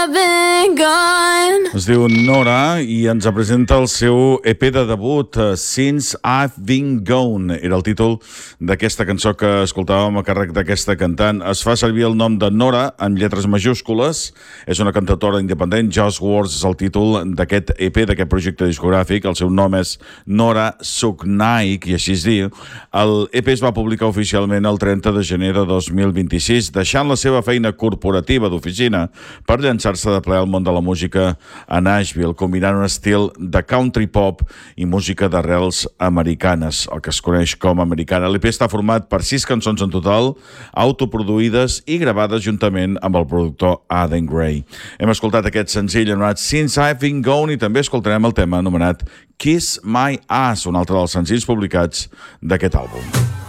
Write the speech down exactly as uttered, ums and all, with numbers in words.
Es diu Nora i ens presenta el seu E P de debut, Since I've Been Gone. Era el títol d'aquesta cançó que escoltàvem a càrrec d'aquesta cantant. Es fa servir el nom de Nora en lletres majúscules. És una cantautora independent. Just Words és el títol d'aquest E P, d'aquest projecte discogràfic. El seu nom és Nora Suknaik, i així es diu. El E P es va publicar oficialment el trenta de gener de dos mil vint-i-sis, deixant la seva feina corporativa d'oficina per llançar-se de ple al món de la música a Nashville, combinant un estil de country pop i música d'arrels americanes, el que es coneix com americana. L'E P està format per sis cançons en total, autoproduïdes i gravades juntament amb el productor Adam Gray. Hem escoltat aquest senzill anomenat Since I've Been Gone i també escoltarem el tema anomenat Kiss My Ass, un altre dels senzills publicats d'aquest àlbum.